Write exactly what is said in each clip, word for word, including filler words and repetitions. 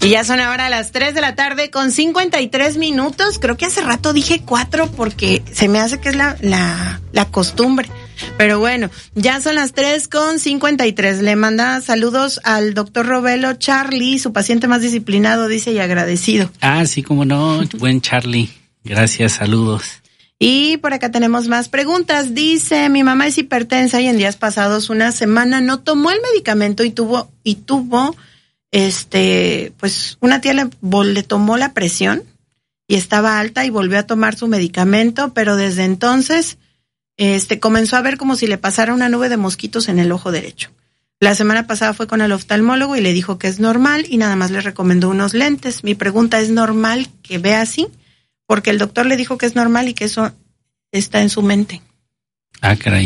Y ya son ahora las tres de la tarde con cincuenta y tres minutos. Creo que hace rato dije cuatro porque se me hace que es la, la, la costumbre. Pero bueno, ya son las tres con cincuenta y tres. Le manda saludos al doctor Robelo Charlie, su paciente más disciplinado, dice, y agradecido. Ah, sí, cómo no, buen Charlie. Gracias, saludos. Y por acá tenemos más preguntas. Dice, mi mamá es hipertensa y en días pasados una semana no tomó el medicamento y tuvo, y tuvo, este, pues una tía le, le tomó la presión y estaba alta y volvió a tomar su medicamento, pero desde entonces, este, comenzó a ver como si le pasara una nube de mosquitos en el ojo derecho. La semana pasada fue con el oftalmólogo y le dijo que es normal y nada más le recomendó unos lentes. Mi pregunta, ¿es normal que vea así? Porque el doctor le dijo que es normal y que eso está en su mente. Ah, caray.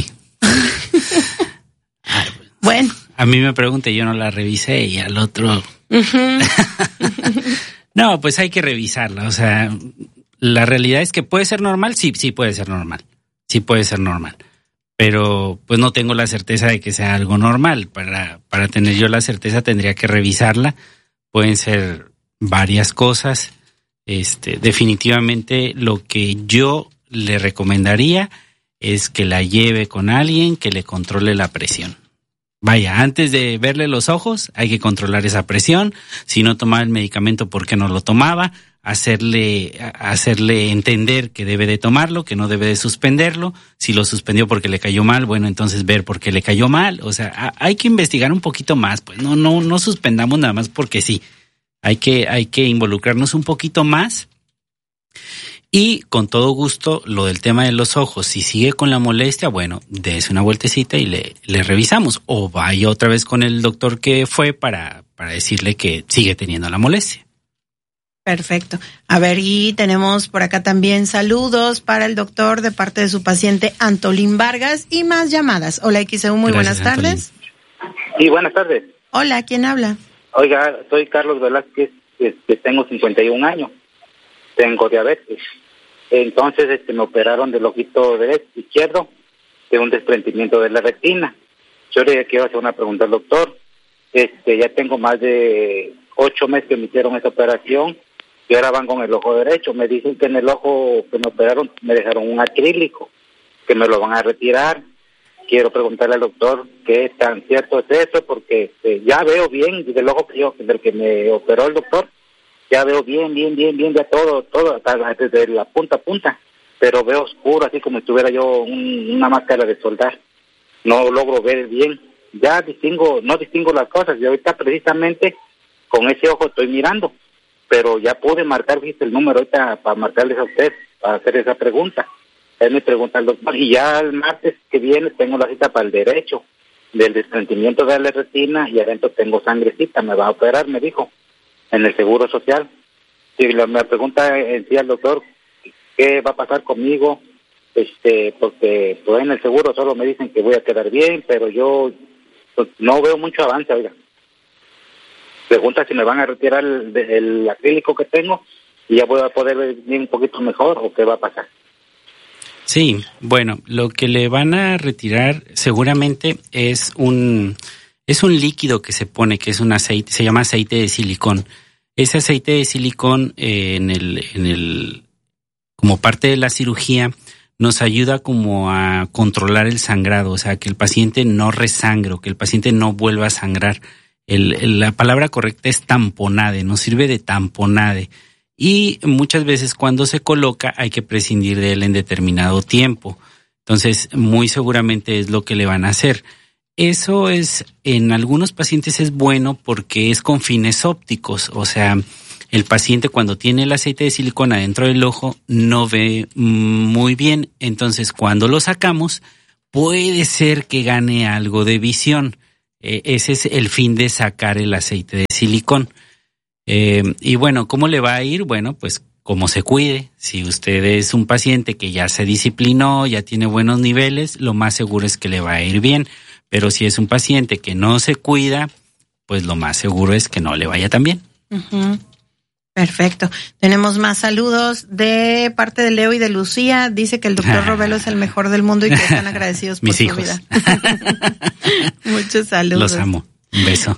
Bueno. A mí me pregunta y yo no la revisé y al otro... Uh-huh. No, pues hay que revisarla. O sea, la realidad es que puede ser normal. Sí, sí puede ser normal. Sí puede ser normal. Pero pues no tengo la certeza de que sea algo normal. Para, para tener yo la certeza tendría que revisarla. Pueden ser varias cosas. Este, definitivamente lo que yo le recomendaría es que la lleve con alguien que le controle la presión. Vaya, antes de verle los ojos, hay que controlar esa presión. Si no tomaba el medicamento, ¿por qué no lo tomaba? Hacerle, hacerle entender que debe de tomarlo, que no debe de suspenderlo. Si lo suspendió porque le cayó mal, bueno, entonces ver por qué le cayó mal. O sea, hay que investigar un poquito más, pues no, no, no suspendamos nada más porque sí. Hay que, hay que involucrarnos un poquito más y con todo gusto lo del tema de los ojos, si sigue con la molestia, bueno, dése una vueltecita y le, le revisamos o vaya otra vez con el doctor que fue para, para decirle que sigue teniendo la molestia. Perfecto. A ver, y tenemos por acá también saludos para el doctor de parte de su paciente Antolín Vargas y más llamadas. Hola X E U, muy Gracias, buenas tardes. Antolín. Sí, buenas tardes. Hola, ¿quién habla? Oiga, soy Carlos Velázquez, este, tengo cincuenta y un años, tengo diabetes. Entonces este, me operaron del ojito derecho, izquierdo, de un desprendimiento de la retina. Yo le quiero hacer una pregunta al doctor. Este, ya tengo más de ocho meses que me hicieron esa operación y ahora van con el ojo derecho. Me dicen que en el ojo que me operaron me dejaron un acrílico, que me lo van a retirar. Quiero preguntarle al doctor qué tan cierto es eso, porque este, ya veo bien del ojo que yo, del que me operó el doctor, ya veo bien, bien, bien, bien, ya todo, todo, desde la punta a punta, pero veo oscuro, así como si tuviera yo un, una máscara de soldar. No logro ver bien, ya distingo, no distingo las cosas, y ahorita precisamente con ese ojo estoy mirando, pero ya pude marcar, viste, el número ahorita para marcarles a usted, para hacer esa pregunta. Él me pregunta al doctor, y ya el martes que viene tengo la cita para el derecho, del desprendimiento de la retina, y adentro tengo sangrecita, me va a operar, me dijo, en el Seguro Social. Y la, me pregunta en sí al doctor, ¿qué va a pasar conmigo? Este, porque pues, en el seguro solo me dicen que voy a quedar bien, pero yo pues, no veo mucho avance, oiga. Pregunta si me van a retirar el, el acrílico que tengo, y ya voy a poder ver bien un poquito mejor, o qué va a pasar. Sí, bueno, lo que le van a retirar seguramente es un es un líquido que se pone, que es un aceite, se llama aceite de silicón. Ese aceite de silicón eh, en el en el como parte de la cirugía nos ayuda como a controlar el sangrado, o sea, que el paciente no resangre, o que el paciente no vuelva a sangrar. El, el, la palabra correcta es tamponade, nos sirve de tamponade. Y muchas veces cuando se coloca hay que prescindir de él en determinado tiempo. Entonces, muy seguramente es lo que le van a hacer. Eso es, en algunos pacientes es bueno porque es con fines ópticos. O sea, el paciente cuando tiene el aceite de silicona dentro del ojo no ve muy bien. Entonces, cuando lo sacamos, puede ser que gane algo de visión. Eh, ese es el fin de sacar el aceite de silicón. Eh, y bueno, ¿cómo le va a ir? Bueno, pues como se cuide. Si usted es un paciente que ya se disciplinó, ya tiene buenos niveles, lo más seguro es que le va a ir bien. Pero si es un paciente que no se cuida, pues lo más seguro es que no le vaya tan bien. Uh-huh. Perfecto. Tenemos más saludos de parte de Leo y de Lucía. Dice que el doctor Robelo es el mejor del mundo y que están agradecidos por Mis su hijos. vida. Muchos saludos. Los amo. Un beso.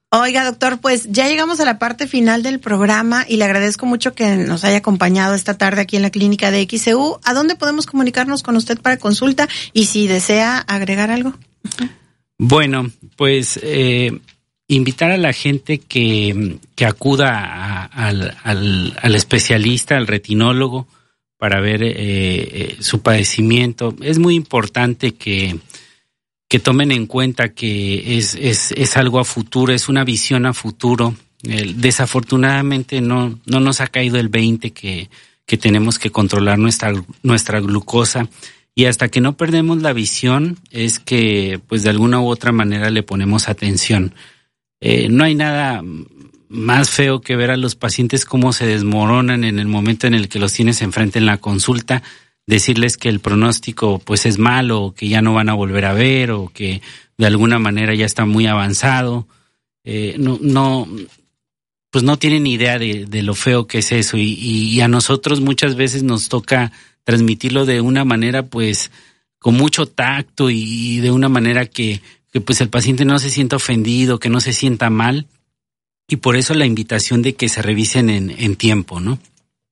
Oiga, doctor, pues ya llegamos a la parte final del programa y le agradezco mucho que nos haya acompañado esta tarde aquí en la clínica de X C U. ¿A dónde podemos comunicarnos con usted para consulta? Y si desea agregar algo. Bueno, pues eh, invitar a la gente que, que acuda a, al, al, al especialista, al retinólogo, para ver eh, eh, su padecimiento. Es muy importante que, que tomen en cuenta que es, es, es algo a futuro, es una visión a futuro. Eh, desafortunadamente no, no nos ha caído el veinte que, que tenemos que controlar nuestra, nuestra glucosa. Y hasta que no perdemos la visión es que pues de alguna u otra manera le ponemos atención. Eh, no hay nada más feo que ver a los pacientes cómo se desmoronan en el momento en el que los tienes enfrente en la consulta, decirles que el pronóstico pues es malo, o que ya no van a volver a ver, o que de alguna manera ya está muy avanzado. Eh, no, no, pues no tienen idea de, de lo feo que es eso, y, y a nosotros muchas veces nos toca transmitirlo de una manera pues con mucho tacto y de una manera que, que pues el paciente no se sienta ofendido, que no se sienta mal, y por eso la invitación de que se revisen en, en tiempo, ¿no?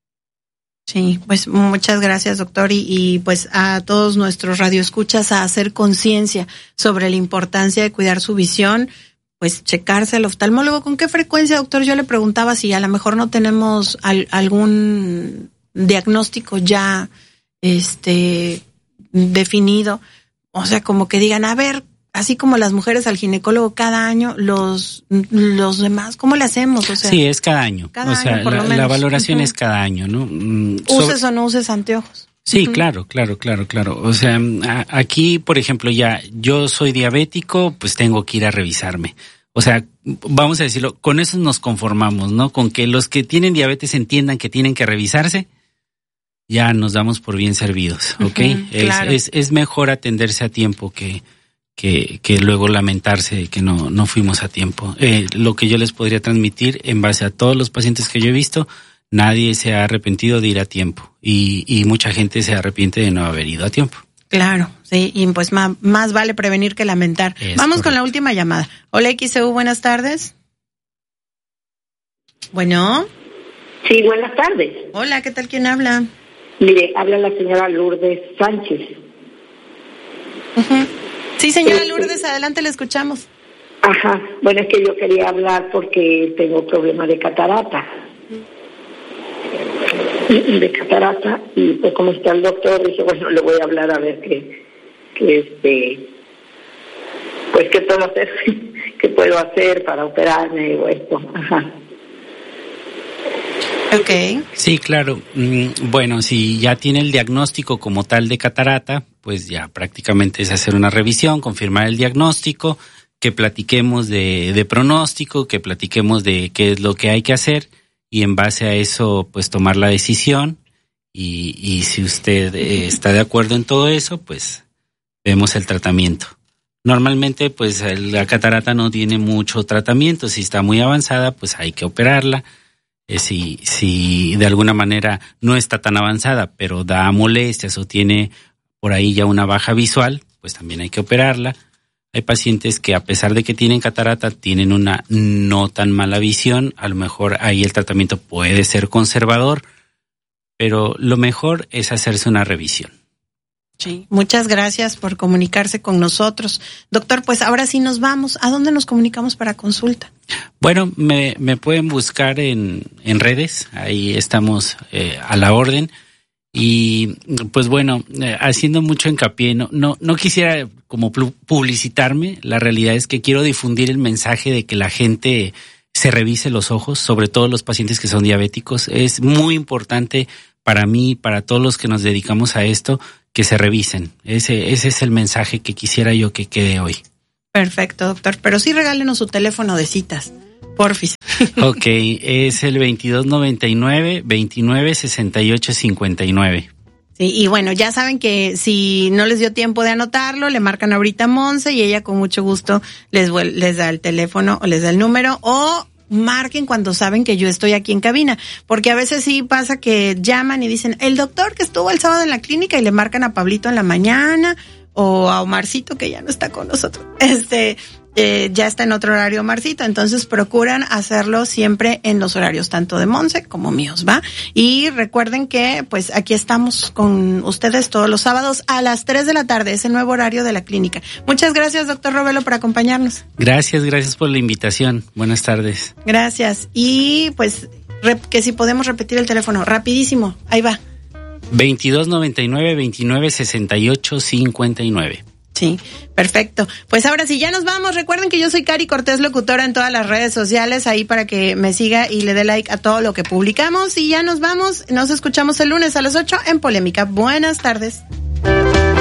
Sí, pues muchas gracias, doctor, y, y pues a todos nuestros radioescuchas a hacer conciencia sobre la importancia de cuidar su visión, pues checarse al oftalmólogo. ¿Con qué frecuencia, doctor? Yo le preguntaba si a lo mejor no tenemos al, algún diagnóstico ya este definido, o sea, como que digan, a ver, así como las mujeres al ginecólogo cada año, los los demás, ¿cómo le hacemos? O sea, sí, es cada año. Cada o sea, año, por la, lo menos. la valoración uh-huh. es cada año, ¿no? Mm, uses sobre... o no uses anteojos. Sí, uh-huh. claro, claro, claro, claro. O sea, a, aquí, por ejemplo, ya yo soy diabético, pues tengo que ir a revisarme. O sea, vamos a decirlo, con eso nos conformamos, ¿no? Con que los que tienen diabetes entiendan que tienen que revisarse, ya nos damos por bien servidos, ¿ok? Uh-huh, claro. es, es, es mejor atenderse a tiempo que, que, que luego lamentarse de que no, no fuimos a tiempo. Eh, lo que yo les podría transmitir en base a todos los pacientes que yo he visto, nadie se ha arrepentido de ir a tiempo, y, y mucha gente se arrepiente de no haber ido a tiempo. Claro, sí, y pues más, más vale prevenir que lamentar. Es Vamos correcto. con la última llamada. Hola, X C U, buenas tardes. Bueno. Sí, buenas tardes. Hola, ¿qué tal? ¿Quién habla? Mire, habla la señora Lourdes Sánchez. Uh-huh. Sí, señora Este, Lourdes, adelante, le escuchamos. Ajá, bueno, es que yo quería hablar porque tengo problemas de catarata. De catarata, y pues como está el doctor, dije, bueno, le voy a hablar a ver qué, qué este, pues qué puedo hacer, qué puedo hacer para operarme o esto. Ajá. Ok. Sí, claro. Bueno, si ya tiene el diagnóstico como tal de catarata, pues ya prácticamente es hacer una revisión, confirmar el diagnóstico, que platiquemos de, de pronóstico, que platiquemos de qué es lo que hay que hacer, y en base a eso pues tomar la decisión, y, y si usted eh, está de acuerdo en todo eso, pues vemos el tratamiento. Normalmente pues la catarata no tiene mucho tratamiento, si está muy avanzada pues hay que operarla. Eh, si, si de alguna manera no está tan avanzada pero da molestias o tiene por ahí ya una baja visual, pues también hay que operarla. Hay pacientes que a pesar de que tienen catarata tienen una no tan mala visión, a lo mejor ahí el tratamiento puede ser conservador, pero lo mejor es hacerse una revisión. Sí, muchas gracias por comunicarse con nosotros. Doctor, pues ahora sí nos vamos. ¿A dónde nos comunicamos para consulta? Bueno, me, me pueden buscar en, en redes, ahí estamos eh, a la orden. Y pues bueno, eh, haciendo mucho hincapié, no, no, no quisiera como publicitarme, la realidad es que quiero difundir el mensaje de que la gente se revise los ojos, sobre todo los pacientes que son diabéticos. Es muy importante para mí, para todos los que nos dedicamos a esto, que se revisen. Ese, ese es el mensaje que quisiera yo que quede hoy. Perfecto, doctor, pero sí regálenos su teléfono de citas, porfis. Ok, es el veintidós noventa y nueve, veintinueve sesenta y ocho cincuenta y nueve. Sí, y bueno, ya saben que si no les dio tiempo de anotarlo, le marcan ahorita a Monse y ella con mucho gusto les, les da el teléfono o les da el número, o marquen cuando saben que yo estoy aquí en cabina, porque a veces sí pasa que llaman y dicen, el doctor que estuvo el sábado en la clínica, y le marcan a Pablito en la mañana o a Omarcito que ya no está con nosotros. Este, eh, ya está en otro horario Marcito, entonces procuran hacerlo siempre en los horarios tanto de Monse como míos, ¿va? Y recuerden que pues aquí estamos con ustedes todos los sábados a las tres de la tarde, es el nuevo horario de la clínica. Muchas gracias, doctor Robelo, por acompañarnos. Gracias, gracias por la invitación. Buenas tardes. Gracias. Y pues rep- que si podemos repetir el teléfono, rapidísimo, ahí va. veintidós noventa y nueve, veintinueve sesenta y ocho cincuenta y nueve. Sí, perfecto. Pues ahora sí, ya nos vamos. Recuerden que yo soy Cari Cortés, locutora en todas las redes sociales, ahí para que me siga y le dé like a todo lo que publicamos. Y ya nos vamos. Nos escuchamos el lunes a las ocho en Polémica. Buenas tardes.